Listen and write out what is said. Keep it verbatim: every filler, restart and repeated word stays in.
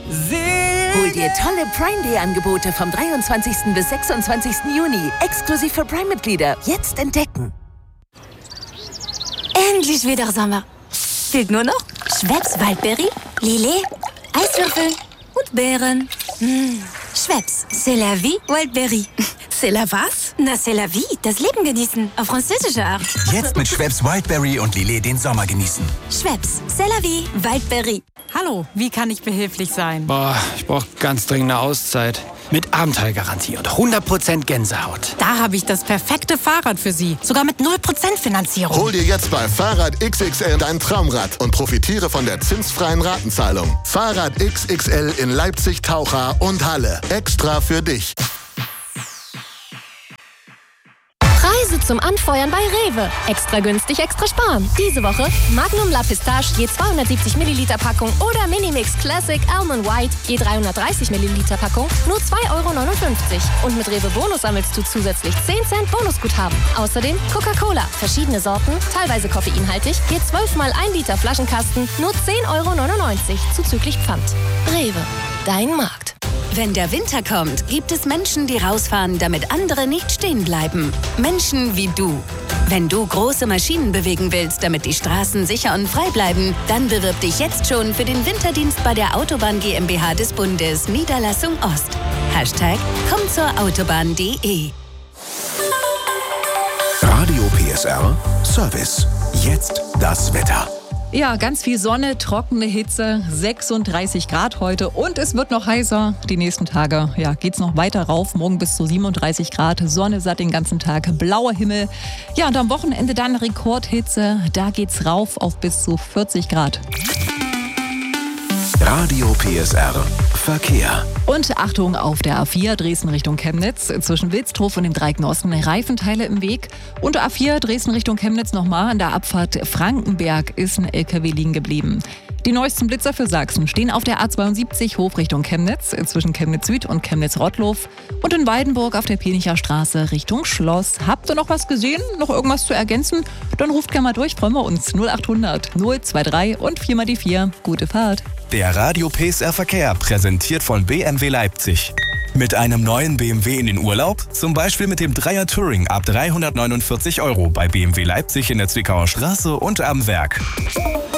Hol dir tolle Prime Day Angebote vom dreiundzwanzigsten bis sechsundzwanzigsten Juni. Exklusiv für Prime-Mitglieder. Jetzt entdecken. Endlich wieder Sommer. Fehlt nur noch Schweppes Waldberry, Lillet, Eiswürfel und Beeren. Mmh. Schweppes, c'est la vie, Wildberry. C'est la was? Na, c'est la vie, das Leben genießen, auf französische Art. Jetzt mit Schweppes Wildberry und Lillet den Sommer genießen. Schweppes, c'est la vie, Wildberry. Hallo, wie kann ich behilflich sein? Boah, ich brauche ganz dringend eine Auszeit. Mit Abenteuergarantie und hundert Prozent Gänsehaut. Da habe ich das perfekte Fahrrad für Sie. Sogar mit null Prozent Finanzierung. Hol dir jetzt bei Fahrrad X X L dein Traumrad und profitiere von der zinsfreien Ratenzahlung. Fahrrad X X L in Leipzig, Taucha und Halle. Extra für dich. Preise zum Anfeuern bei Rewe. Extra günstig, extra sparen. Diese Woche Magnum La Pistache je zweihundertsiebzig Milliliter Packung oder Minimix Classic Almond White je dreihundertdreißig Milliliter Packung nur zwei Euro neunundfünfzig. Und mit Rewe Bonus sammelst du zusätzlich zehn Cent Bonusguthaben. Außerdem Coca-Cola, verschiedene Sorten, teilweise koffeinhaltig, je zwölf mal ein Liter Flaschenkasten, nur zehn Euro neunundneunzig zuzüglich Pfand. Rewe, dein Markt. Wenn der Winter kommt, gibt es Menschen, die rausfahren, damit andere nicht stehen bleiben. Menschen wie du. Wenn du große Maschinen bewegen willst, damit die Straßen sicher und frei bleiben, dann bewirb dich jetzt schon für den Winterdienst bei der Autobahn GmbH des Bundes, Niederlassung Ost. Hashtag komm zur Autobahn punkt de. Radio P S R Service. Jetzt das Wetter. Ja, ganz viel Sonne, trockene Hitze, sechsunddreißig Grad heute und es wird noch heißer. Die nächsten Tage ja, geht's noch weiter rauf, morgen bis zu siebenunddreißig Grad, Sonne satt den ganzen Tag, blauer Himmel. Ja, und am Wochenende dann Rekordhitze, da geht's rauf auf bis zu vierzig Grad. Radio P S R Verkehr. Und Achtung auf der A vier Dresden Richtung Chemnitz. Zwischen Wilsdruf und dem Dreiecknosten Reifenteile im Weg. Und A vier Dresden Richtung Chemnitz nochmal. An der Abfahrt Frankenberg ist ein L K W liegen geblieben. Die neuesten Blitzer für Sachsen stehen auf der A zweiundsiebzig Hof Richtung Chemnitz, zwischen Chemnitz Süd und Chemnitz-Rottlow und in Waldenburg auf der Penicher Straße Richtung Schloss. Habt ihr noch was gesehen? Noch irgendwas zu ergänzen? Dann ruft gerne mal durch, freuen wir uns. null achthundert null dreiundzwanzig und vier mal die vier. Gute Fahrt. Der Radio P S R Verkehr, präsentiert von B M W Leipzig. Mit einem neuen B M W in den Urlaub? Zum Beispiel mit dem Dreier Touring ab dreihundertneunundvierzig Euro bei B M W Leipzig in der Zwickauer Straße und am Werk.